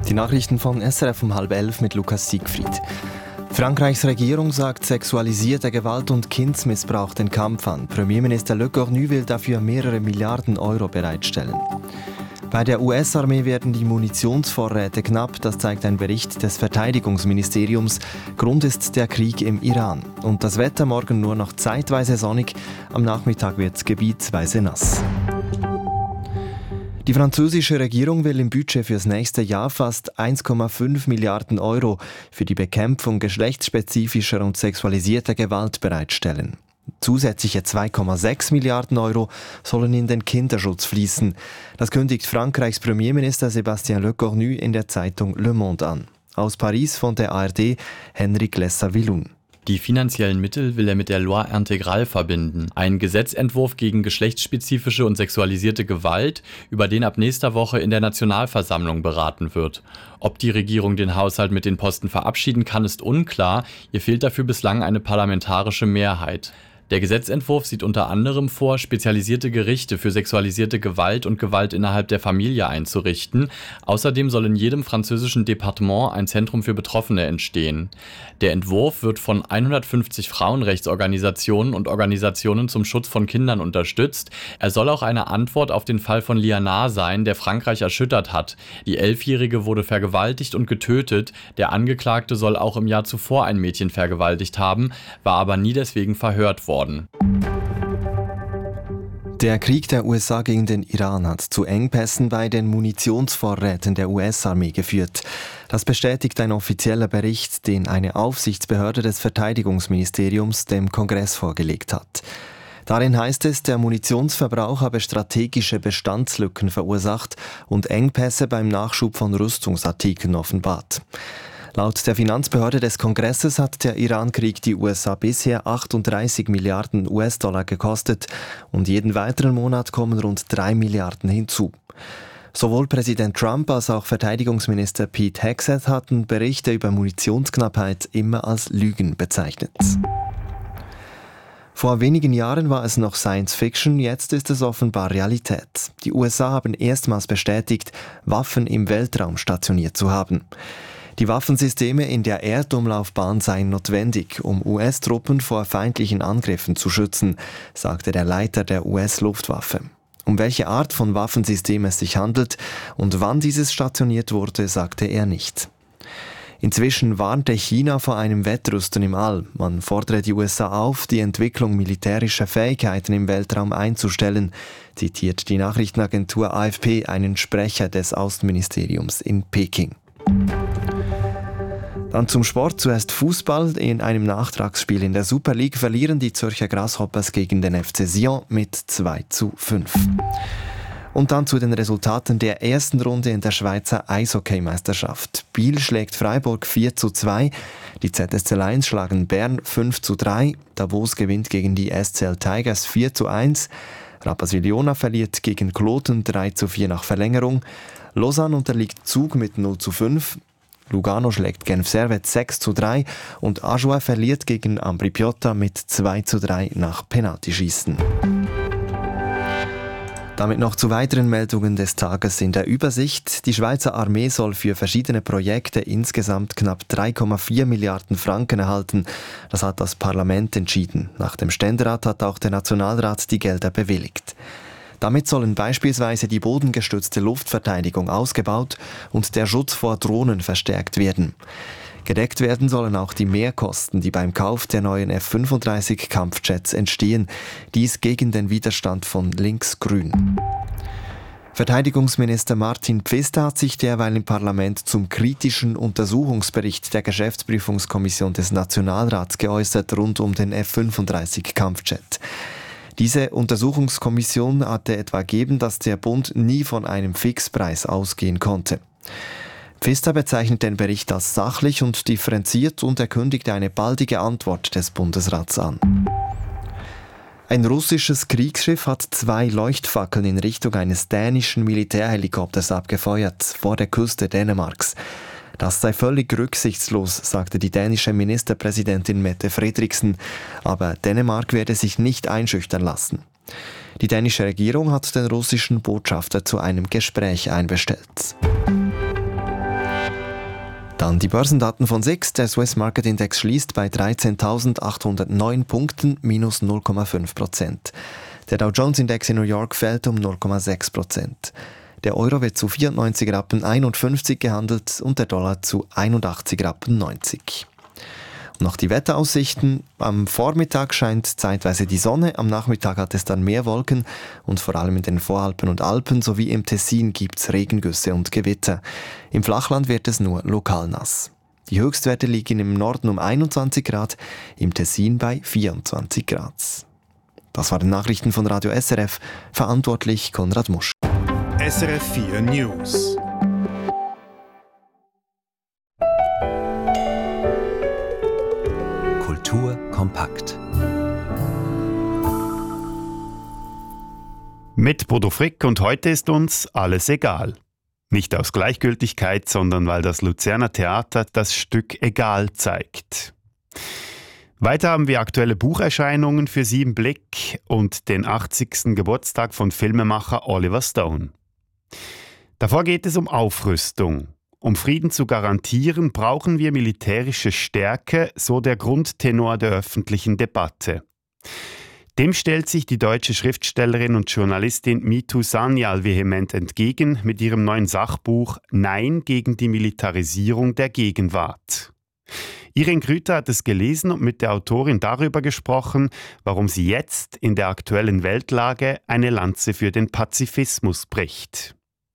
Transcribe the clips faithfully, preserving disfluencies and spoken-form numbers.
Die Nachrichten von S R F um halb elf mit Lukas Siegfried. Frankreichs Regierung sagt sexualisierte Gewalt und Kindsmissbrauch den Kampf an. Premierminister Le Cornu will dafür mehrere Milliarden Euro bereitstellen. Bei der U S-Armee werden die Munitionsvorräte knapp, das zeigt ein Bericht des Verteidigungsministeriums. Grund ist der Krieg im Iran. Und das Wetter morgen nur noch zeitweise sonnig, am Nachmittag wird es gebietsweise nass. Die französische Regierung will im Budget fürs nächste Jahr fast eins Komma fünf Milliarden Euro für die Bekämpfung geschlechtsspezifischer und sexualisierter Gewalt bereitstellen. Zusätzliche zwei Komma sechs Milliarden Euro sollen in den Kinderschutz fließen. Das kündigt Frankreichs Premierminister Sébastien Lecornu in der Zeitung Le Monde an. Aus Paris von der A R D Henrik Lesser-Willun. Die finanziellen Mittel will er mit der Loi Intégrale verbinden, ein Gesetzentwurf gegen geschlechtsspezifische und sexualisierte Gewalt, über den ab nächster Woche in der Nationalversammlung beraten wird. Ob die Regierung den Haushalt mit den Posten verabschieden kann, ist unklar, ihr fehlt dafür bislang eine parlamentarische Mehrheit. Der Gesetzentwurf sieht unter anderem vor, spezialisierte Gerichte für sexualisierte Gewalt und Gewalt innerhalb der Familie einzurichten. Außerdem soll in jedem französischen Departement ein Zentrum für Betroffene entstehen. Der Entwurf wird von hundertfünfzig Frauenrechtsorganisationen und Organisationen zum Schutz von Kindern unterstützt. Er soll auch eine Antwort auf den Fall von Liana sein, der Frankreich erschüttert hat. Die Elfjährige wurde vergewaltigt und getötet. Der Angeklagte soll auch im Jahr zuvor ein Mädchen vergewaltigt haben, war aber nie deswegen verhört worden. Der Krieg der U S A gegen den Iran hat zu Engpässen bei den Munitionsvorräten der U S-Armee geführt. Das bestätigt ein offizieller Bericht, den eine Aufsichtsbehörde des Verteidigungsministeriums dem Kongress vorgelegt hat. Darin heißt es, der Munitionsverbrauch habe strategische Bestandslücken verursacht und Engpässe beim Nachschub von Rüstungsartikeln offenbart. Laut der Finanzbehörde des Kongresses hat der Iran-Krieg die U S A bisher achtunddreißig Milliarden U S-Dollar gekostet und jeden weiteren Monat kommen rund drei Milliarden hinzu. Sowohl Präsident Trump als auch Verteidigungsminister Pete Hegseth hatten Berichte über Munitionsknappheit immer als Lügen bezeichnet. Vor wenigen Jahren war es noch Science Fiction, jetzt ist es offenbar Realität. Die U S A haben erstmals bestätigt, Waffen im Weltraum stationiert zu haben. Die Waffensysteme in der Erdumlaufbahn seien notwendig, um U S-Truppen vor feindlichen Angriffen zu schützen, sagte der Leiter der U S-Luftwaffe. Um welche Art von Waffensystem es sich handelt und wann dieses stationiert wurde, sagte er nicht. Inzwischen warnte China vor einem Wettrüsten im All. Man fordere die U S A auf, die Entwicklung militärischer Fähigkeiten im Weltraum einzustellen, zitiert die Nachrichtenagentur A F P einen Sprecher des Außenministeriums in Peking. Dann zum Sport, zuerst Fußball. In einem Nachtragsspiel in der Super League verlieren die Zürcher Grasshoppers gegen den F C Sion mit zwei zu fünf. Und dann zu den Resultaten der ersten Runde in der Schweizer Eishockeymeisterschaft. Biel schlägt Freiburg vier zu zwei, die Z S C Lions schlagen Bern fünf zu drei, Davos gewinnt gegen die S C L Tigers vier zu eins, Rapperswil-Jona verliert gegen Kloten drei zu vier nach Verlängerung, Lausanne unterliegt Zug mit null zu fünf, Lugano schlägt Genf Servette sechs zu drei und Ajoie verliert gegen Ambri Piotta mit zwei zu drei nach Penaltyschießen. Damit noch zu weiteren Meldungen des Tages in der Übersicht. Die Schweizer Armee soll für verschiedene Projekte insgesamt knapp drei Komma vier Milliarden Franken erhalten. Das hat das Parlament entschieden. Nach dem Ständerat hat auch der Nationalrat die Gelder bewilligt. Damit sollen beispielsweise die bodengestützte Luftverteidigung ausgebaut und der Schutz vor Drohnen verstärkt werden. Gedeckt werden sollen auch die Mehrkosten, die beim Kauf der neuen F fünfunddreißig Kampfjets entstehen. Dies gegen den Widerstand von Links-Grün. Verteidigungsminister Martin Pfister hat sich derweil im Parlament zum kritischen Untersuchungsbericht der Geschäftsprüfungskommission des Nationalrats geäußert rund um den F fünfunddreißig Kampfjet. Diese Untersuchungskommission hatte etwa ergeben, dass der Bund nie von einem Fixpreis ausgehen konnte. Pfister bezeichnet den Bericht als sachlich und differenziert und er kündigte eine baldige Antwort des Bundesrats an. Ein russisches Kriegsschiff hat zwei Leuchtfackeln in Richtung eines dänischen Militärhelikopters abgefeuert, vor der Küste Dänemarks. Das sei völlig rücksichtslos, sagte die dänische Ministerpräsidentin Mette Frederiksen. Aber Dänemark werde sich nicht einschüchtern lassen. Die dänische Regierung hat den russischen Botschafter zu einem Gespräch einbestellt. Dann die Börsendaten von S I X. Der Swiss Market Index schließt bei dreizehntausendachthundertneun Punkten, minus null Komma fünf Prozent. Der Dow Jones Index in New York fällt um null Komma sechs Prozent. Der Euro wird zu vierundneunzig Rappen einundfünfzig gehandelt und der Dollar zu einundachtzig Rappen neunzig. Und noch die Wetteraussichten. Am Vormittag scheint zeitweise die Sonne, am Nachmittag hat es dann mehr Wolken und vor allem in den Voralpen und Alpen sowie im Tessin gibt es Regengüsse und Gewitter. Im Flachland wird es nur lokal nass. Die Höchstwerte liegen im Norden um einundzwanzig Grad, im Tessin bei vierundzwanzig Grad. Das waren Nachrichten von Radio S R F, verantwortlich Konrad Musch. S R F vier News. Kultur kompakt. Mit Bodo Frick und heute ist uns alles egal. Nicht aus Gleichgültigkeit, sondern weil das Luzerner Theater das Stück Egal zeigt. Weiter haben wir aktuelle Bucherscheinungen für Sie im Blick und den achtzigsten Geburtstag von Filmemacher Oliver Stone. Davor geht es um Aufrüstung. Um Frieden zu garantieren, brauchen wir militärische Stärke, so der Grundtenor der öffentlichen Debatte. Dem stellt sich die deutsche Schriftstellerin und Journalistin Mitu Sanyal vehement entgegen mit ihrem neuen Sachbuch Nein gegen die Militarisierung der Gegenwart. Irene Grüter hat es gelesen und mit der Autorin darüber gesprochen, warum sie jetzt in der aktuellen Weltlage eine Lanze für den Pazifismus bricht.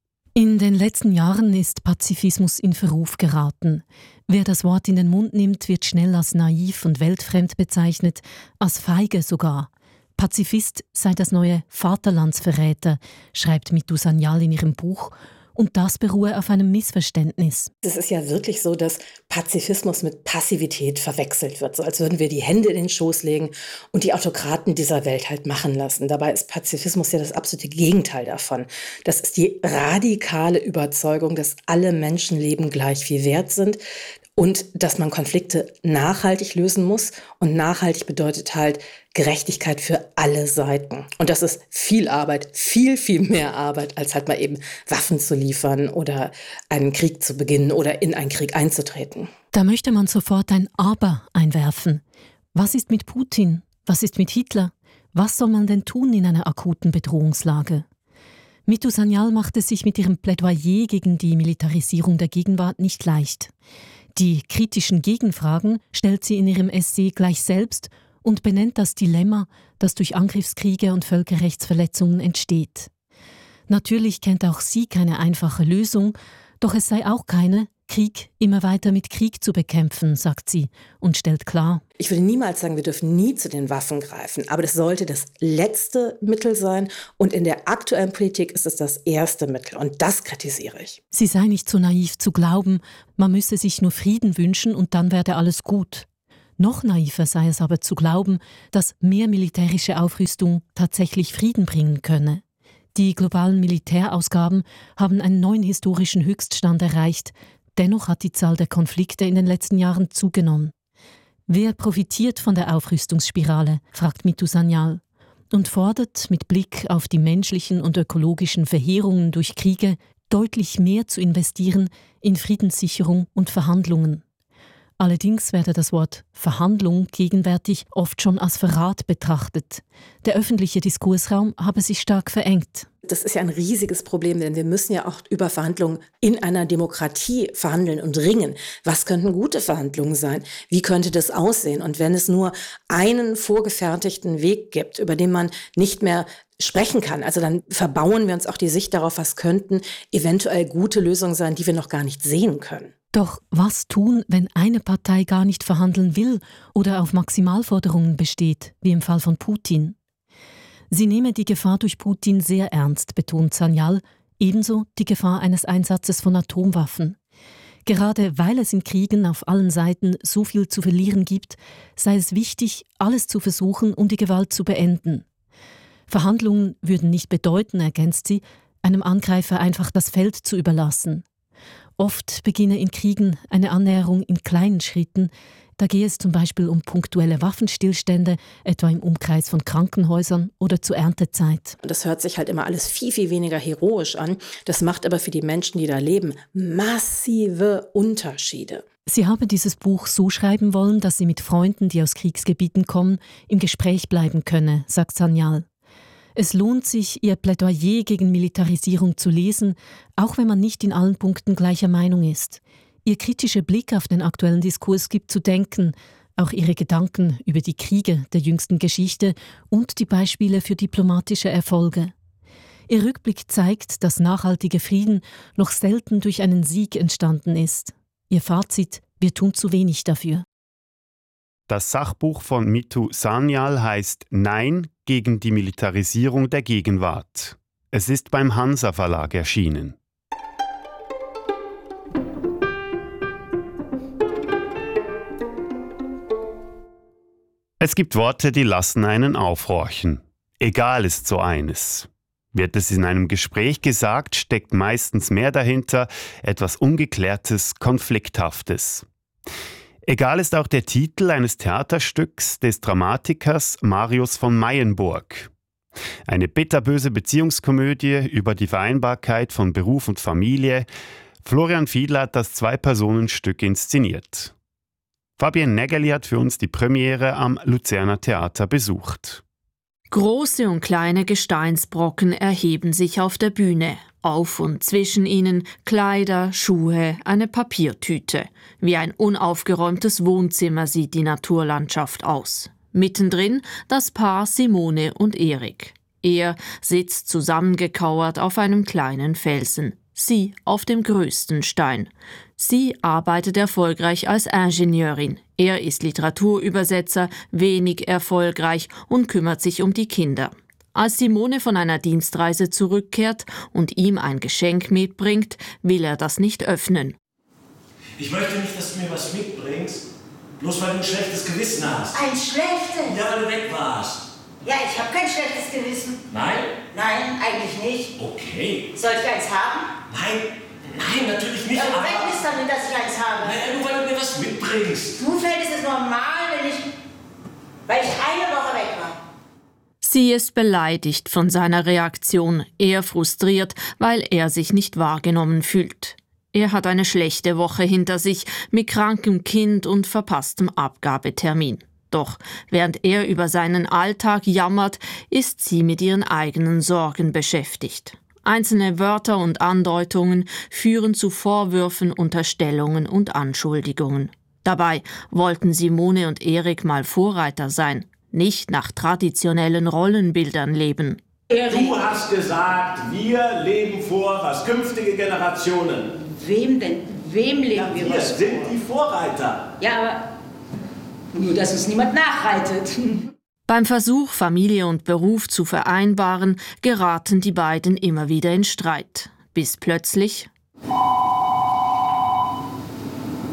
In den letzten Jahren ist Pazifismus in Verruf geraten. Wer das Wort in den Mund nimmt, wird schnell als naiv und weltfremd bezeichnet, als feige sogar. Pazifist sei das neue Vaterlandsverräter, schreibt Mitu Sanyal in ihrem Buch. Und das beruhe auf einem Missverständnis. Es ist ja wirklich so, dass Pazifismus mit Passivität verwechselt wird. So als würden wir die Hände in den Schoß legen und die Autokraten dieser Welt halt machen lassen. Dabei ist Pazifismus ja das absolute Gegenteil davon. Das ist die radikale Überzeugung, dass alle Menschenleben gleich viel wert sind und dass man Konflikte nachhaltig lösen muss. Und nachhaltig bedeutet halt Gerechtigkeit für alle Seiten. Und das ist viel Arbeit, viel, viel mehr Arbeit, als halt mal eben Waffen zu liefern oder einen Krieg zu beginnen oder in einen Krieg einzutreten. Da möchte man sofort ein Aber einwerfen. Was ist mit Putin? Was ist mit Hitler? Was soll man denn tun in einer akuten Bedrohungslage? Mitu Sanyal macht es sich mit ihrem Plädoyer gegen die Militarisierung der Gegenwart nicht leicht. Die kritischen Gegenfragen stellt sie in ihrem Essay gleich selbst und benennt das Dilemma, das durch Angriffskriege und Völkerrechtsverletzungen entsteht. Natürlich kennt auch sie keine einfache Lösung, doch es sei auch keine, Krieg immer weiter mit Krieg zu bekämpfen, sagt sie und stellt klar: Ich würde niemals sagen, wir dürfen nie zu den Waffen greifen, aber das sollte das letzte Mittel sein und in der aktuellen Politik ist es das erste Mittel und das kritisiere ich. Sie sei nicht so naiv zu glauben, man müsse sich nur Frieden wünschen und dann werde alles gut. Noch naiver sei es aber zu glauben, dass mehr militärische Aufrüstung tatsächlich Frieden bringen könne. Die globalen Militärausgaben haben einen neuen historischen Höchststand erreicht. Dennoch hat die Zahl der Konflikte in den letzten Jahren zugenommen. Wer profitiert von der Aufrüstungsspirale, fragt Mitu Sanyal und fordert mit Blick auf die menschlichen und ökologischen Verheerungen durch Kriege deutlich mehr zu investieren in Friedenssicherung und Verhandlungen. Allerdings werde das Wort Verhandlung gegenwärtig oft schon als Verrat betrachtet. Der öffentliche Diskursraum habe sich stark verengt. Das ist ja ein riesiges Problem, denn wir müssen ja auch über Verhandlungen in einer Demokratie verhandeln und ringen. Was könnten gute Verhandlungen sein? Wie könnte das aussehen? Und wenn es nur einen vorgefertigten Weg gibt, über den man nicht mehr sprechen kann, also dann verbauen wir uns auch die Sicht darauf, was könnten eventuell gute Lösungen sein, die wir noch gar nicht sehen können. Doch was tun, wenn eine Partei gar nicht verhandeln will oder auf Maximalforderungen besteht, wie im Fall von Putin? Sie nehme die Gefahr durch Putin sehr ernst, betont Sanyal, ebenso die Gefahr eines Einsatzes von Atomwaffen. Gerade weil es in Kriegen auf allen Seiten so viel zu verlieren gibt, sei es wichtig, alles zu versuchen, um die Gewalt zu beenden. Verhandlungen würden nicht bedeuten, ergänzt sie, einem Angreifer einfach das Feld zu überlassen. Oft beginne in Kriegen eine Annäherung in kleinen Schritten, Da gehe es zum Beispiel um punktuelle Waffenstillstände, etwa im Umkreis von Krankenhäusern oder zur Erntezeit. Das hört sich halt immer alles viel, viel weniger heroisch an. Das macht aber für die Menschen, die da leben, massive Unterschiede. Sie habe dieses Buch so schreiben wollen, dass sie mit Freunden, die aus Kriegsgebieten kommen, im Gespräch bleiben könne, sagt Sanyal. Es lohnt sich, ihr Plädoyer gegen Militarisierung zu lesen, auch wenn man nicht in allen Punkten gleicher Meinung ist. Ihr kritischer Blick auf den aktuellen Diskurs gibt zu denken, auch ihre Gedanken über die Kriege der jüngsten Geschichte und die Beispiele für diplomatische Erfolge. Ihr Rückblick zeigt, dass nachhaltiger Frieden noch selten durch einen Sieg entstanden ist. Ihr Fazit: Wir tun zu wenig dafür. Das Sachbuch von Mitu Sanyal heißt Nein gegen die Militarisierung der Gegenwart. Es ist beim Hansa Verlag erschienen. Es gibt Worte, die lassen einen aufhorchen. Egal ist so eines. Wird es in einem Gespräch gesagt, steckt meistens mehr dahinter, etwas Ungeklärtes, Konflikthaftes. Egal ist auch der Titel eines Theaterstücks des Dramatikers Marius von Mayenburg. Eine bitterböse Beziehungskomödie über die Vereinbarkeit von Beruf und Familie. Florian Fiedler hat das Zwei-Personen-Stück inszeniert. Fabienne Nägeli hat für uns die Premiere am Luzerner Theater besucht. Große und kleine Gesteinsbrocken erheben sich auf der Bühne. Auf und zwischen ihnen Kleider, Schuhe, eine Papiertüte. Wie ein unaufgeräumtes Wohnzimmer sieht die Naturlandschaft aus. Mittendrin das Paar Simone und Erik. Er sitzt zusammengekauert auf einem kleinen Felsen. Sie auf dem größten Stein. Sie arbeitet erfolgreich als Ingenieurin. Er ist Literaturübersetzer, wenig erfolgreich und kümmert sich um die Kinder. Als Simone von einer Dienstreise zurückkehrt und ihm ein Geschenk mitbringt, will er das nicht öffnen. Ich möchte nicht, dass du mir was mitbringst, bloß weil du ein schlechtes Gewissen hast. Ein schlechtes? Ja, weil du weg warst. Ja, ich habe kein schlechtes Gewissen. Nein? Nein, eigentlich nicht. Okay. Soll ich eins haben? Nein, nein, natürlich nicht. Ja, aber weg ist damit, dass ich eins habe. Naja, nur weil du mir was mitbringst. Zufällig ist es normal, wenn ich, weil ich eine Woche weg war. Sie ist beleidigt von seiner Reaktion, er frustriert, weil er sich nicht wahrgenommen fühlt. Er hat eine schlechte Woche hinter sich mit krankem Kind und verpasstem Abgabetermin. Doch während er über seinen Alltag jammert, ist sie mit ihren eigenen Sorgen beschäftigt. Einzelne Wörter und Andeutungen führen zu Vorwürfen, Unterstellungen und Anschuldigungen. Dabei wollten Simone und Erik mal Vorreiter sein, nicht nach traditionellen Rollenbildern leben. Du hast gesagt, wir leben vor, was künftige Generationen. Wem denn? Wem leben Ja, wir wir was sind vor? die Vorreiter. Ja, aber nur, dass uns niemand nachreitet. Beim Versuch, Familie und Beruf zu vereinbaren, geraten die beiden immer wieder in Streit. Bis plötzlich...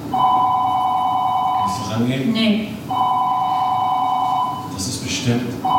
Kannst du rangehen? Nee. Das ist bestimmt.